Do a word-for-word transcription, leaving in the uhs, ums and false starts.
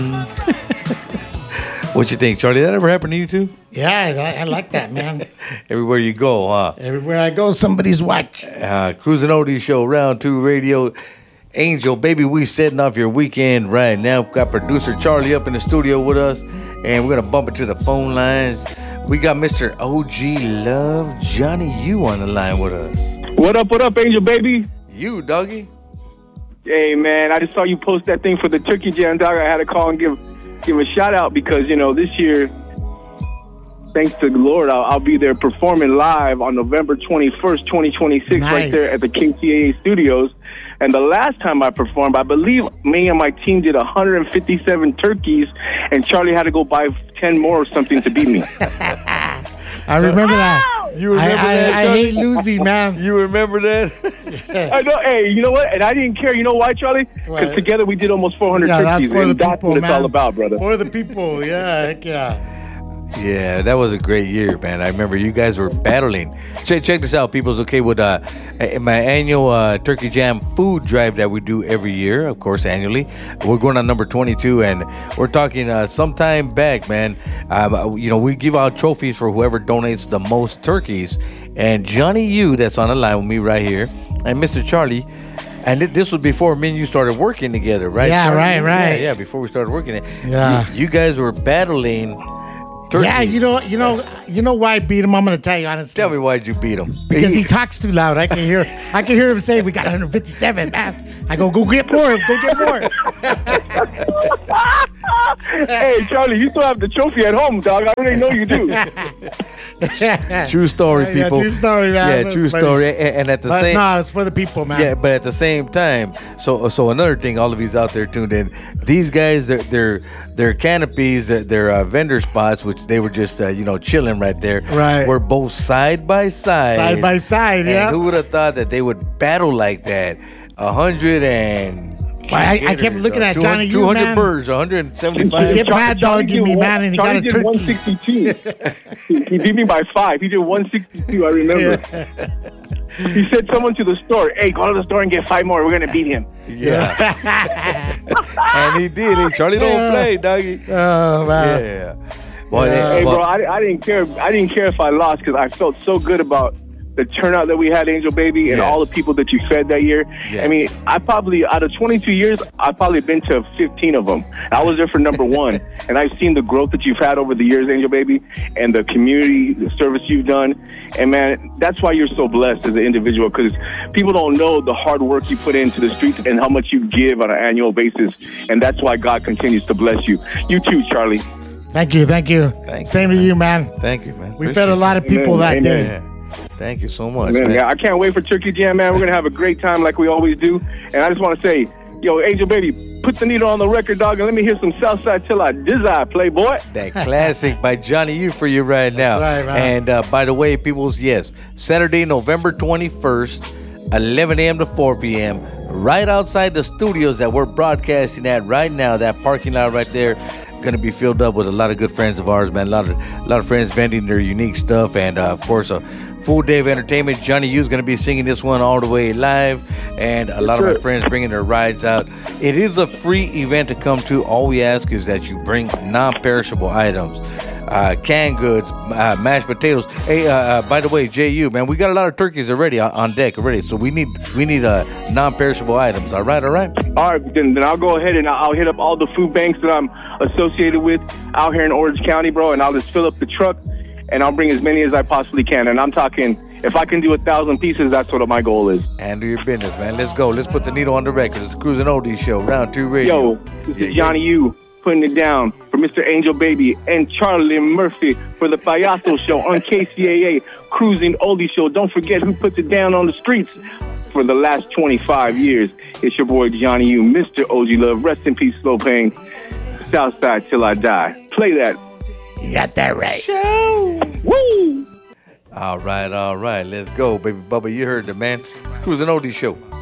What you think, Charlie? That ever happened to you too? Yeah, I, I like that, man. Everywhere you go, huh? Everywhere I go, somebody's watch. Uh, Cruising Oldies Show, Round Two Radio. Angel, baby, we setting off your weekend right now. Got producer Charlie up in the studio with us, and we're gonna bump it to the phone lines. We got Mister O G Love, Johnny U on the line with us. What up, what up, Angel, baby? You, doggy. Hey, man, I just saw you post that thing for the Turkey Jam, dog. I had to call and give give a shout out because, you know, this year, thanks to the Lord, I'll, I'll be there performing live on November twenty-first, twenty twenty-six, Nice. right there at the K C A A Studios. And the last time I performed, I believe me and my team did one hundred fifty-seven turkeys, and Charlie had to go buy ten more or something to beat me. I remember that. You remember I, that, I, I Charlie? hate losing, man. You remember that? I know. Hey, you know what? And I didn't care. You know why, Charlie? Why? Because together we did almost four hundred Yeah, that's turkeys, for the and that's people, what it's man. all about, brother. For the people, yeah, heck yeah. Yeah, that was a great year, man. I remember you guys were battling. Check, check this out, people's okay with uh, my annual uh, Turkey Jam food drive that we do every year, of course, annually. We're going on number twenty-two, and we're talking uh, sometime back, man. Um, you know, we give out trophies for whoever donates the most turkeys. And Johnny U, that's on the line with me right here, and Mister Charlie. And th- this was before me and you started working together, right? Yeah, Charlie? right, right. Yeah, yeah, before we started working. it. Yeah. You, you guys were battling turkeys. Yeah, you know, you know, you know why I beat him. I'm gonna tell you honestly. Tell me why'd you beat him? Because he talks too loud. I can hear, I can hear him say, "We got one hundred fifty-seven, man." I go, "Go get more, go get more." Hey, Charlie, you still have the trophy at home, dog. I already know you do. True story, Yeah, people. true story, man. Yeah, That's true funny. story. And, and at the But same, no, it's for the people, man. yeah, but at the same time, so so another thing, all of you out there tuned in, these guys, they're they're, they're canopies, they're, they're uh, vendor spots, which they were just uh, you know chilling right there. Right. We're both side by side, Side by side, and yeah. who would have thought that they would battle like that? A hundred and. Well, I- I kept looking at Johnny U, two hundred man. birds, one hundred You seventy-five. get mad dogging me, man, and he got Charlie a did turkey. one sixty-two. he, he beat me by five. He did one sixty-two, I remember. He said someone to the store, "Hey, go to the store and get five more. We're going to beat him." Yeah. And he did it. Charlie don't Yeah. play, doggy. Oh man. Yeah. Well, Yeah. Hey, well, bro, I, I didn't care. I didn't care if I lost because I felt so good about the turnout that we had, Angel Baby, and Yes. all the people that you fed that year. Yes. I mean, I probably, out of twenty-two years, I've probably been to fifteen of them. I was there for number one, and I've seen the growth that you've had over the years, Angel Baby, and the community the service you've done. And, man, that's why you're so blessed as an individual, because people don't know the hard work you put into the streets and how much you give on an annual basis, and that's why God continues to bless you. You too, Charlie. Thank you, thank you. Thank Same you, to you, man. thank you, man. We fed a lot of people Amen, that amen. day. Yeah. Thank you so much, Man, man. yeah, I can't wait for Turkey Jam, man. We're going to have a great time like we always do. And I just want to say, yo, Angel Baby, put the needle on the record, dog, and let me hear some Southside Till I Desire, Playboy. That classic by Johnny U for you right now. right, man. And uh, by the way, people's, yes, Saturday, November twenty-first, eleven a.m. to four p.m., right outside the studios that we're broadcasting at right now, that parking lot right there. Going to be filled up with a lot of good friends of ours, man. A lot of a lot of friends vending their unique stuff, and uh, of course, a full day of entertainment. Johnny U is going to be singing this one all the way live, and a lot of my friends bringing their rides out. It is a free event to come to. All we ask is that you bring non-perishable items, uh, canned goods, uh, mashed potatoes. Hey, uh, uh, by the way, J U, man, we got a lot of turkeys already on, on deck already, so we need we need uh, non-perishable items. All right, all right. All right, then, then I'll go ahead and I'll hit up all the food banks that I'm associated with out here in Orange County, bro, and I'll just fill up the truck, and I'll bring as many as I possibly can. And I'm talking, if I can do a thousand pieces, that's what my goal is. Handle your business, man. Let's go. Let's put the needle on the record. It's Cruising Oldies Show, Round Two Radio. Yo, this is Johnny U putting it down for Mister Angel Baby and Charlie Murphy for the Payaso Show on K C A A, Cruising Oldie Show. Don't forget who puts it down on the streets for the last twenty-five years. It's your boy Johnny U, Mister O G Love. Rest in peace, Slow Pain. Southside Till I Die. Play that. You got that right. Woo! All right, all right. Let's go, baby Bubba. You heard the man. It's Cruising Oldies Show.